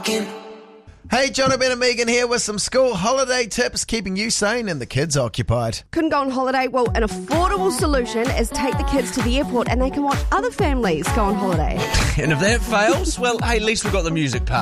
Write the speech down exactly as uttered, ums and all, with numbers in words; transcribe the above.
talking. Hey, Jonathan and Megan here with some school holiday tips keeping you sane and the kids occupied. Couldn't go on holiday? Well, an affordable solution is take the kids to the airport and they can watch other families go on holiday. And if that fails, well, hey, at least we've got the music part.